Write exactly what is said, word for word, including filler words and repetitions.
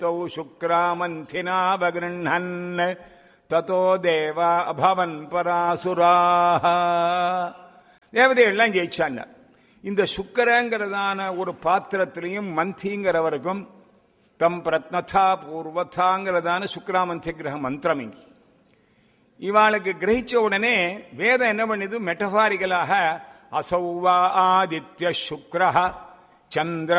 தௌ சுக்ராமந்தினாவகிருண்ணன் ததோ தேவா அபவன் பராசுராஹ. தேவதைகள்லாம் ஜெயிச்சாங்க. இந்த சுக்கரங்கிறதான ஒரு பாத்திரத்திலையும் மந்திங்கிறவருக்கும் தம் பிரத்னதா பூர்வதாங்கிறதான சுக்ராமந்தி கிரக மந்திரம் இங்க இவாளுக்கு கிரகிச்ச உடனே வேதம் என்ன பண்ணுது, மெட்டபாரிகளாக அசௌவா ஆதித்ய சுக்ரஹ சந்திர